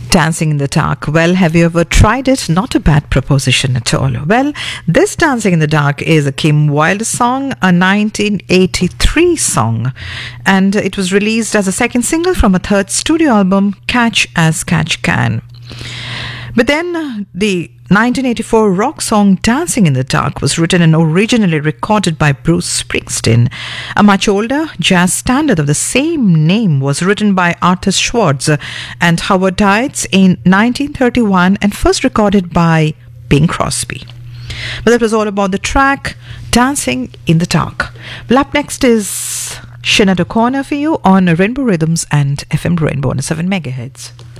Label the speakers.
Speaker 1: Dancing in the Dark. Well, have you ever tried it? Not a bad proposition at all. Well, this Dancing in the Dark is a Kim Wilde song, a 1983 song, and it was released as a second single from a third studio album, Catch as Catch Can. But then the 1984 rock song Dancing in the Dark was written and originally recorded by Bruce Springsteen. A much older jazz standard of the same name was written by Arthur Schwartz and Howard Dietz in 1931 and first recorded by Bing Crosby. But that was all about the track Dancing in the Dark. Well, up next is Sinead O'Connor for you on Rainbow Rhythms and FM Rainbow on 7 megahertz.